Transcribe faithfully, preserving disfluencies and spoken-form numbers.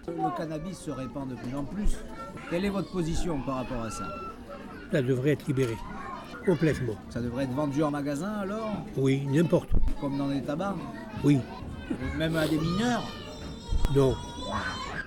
Le cannabis se répand de plus en plus. Quelle est votre position par rapport à ça? Ça devrait être libéré, complètement. Ça devrait être vendu en magasin alors? Oui, n'importe où. Comme dans les tabacs? Oui, Même à des mineurs? non.